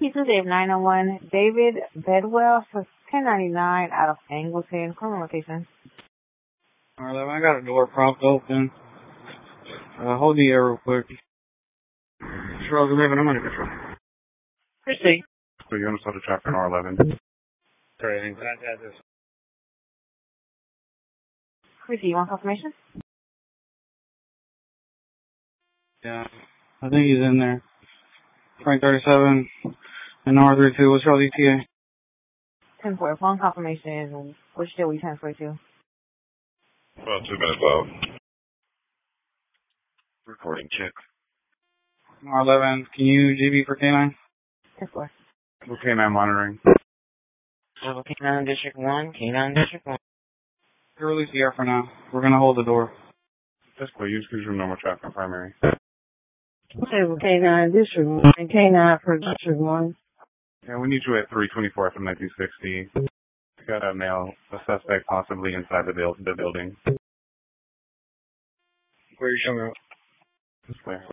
Pizza Dave 901, David Bedwell, 1099 out of Angleton, criminal location. R11, I got a door propped open. Hold the air real quick. Charles 11, I'm under control. Proceed. So you understand the traffic on R11? Great, can I add this? Proceed, you want confirmation? Yeah, I think he's in there. Frank 37 and R32. What's your ETA? 10-4, phone confirmation. Which day we transfer to? About 2 minutes out. Recording check. R11, can you GB for K9? 10-4. Okay, man, monitoring. K9 District 1, K9 District 1. Release the air for now. We're gonna hold the door. Just please use your normal traffic on primary. K9 District 1 and K9 for District 1. Yeah, we need you at 324 from 1960. Got a suspect possibly inside the building. Where are you showing up? This way.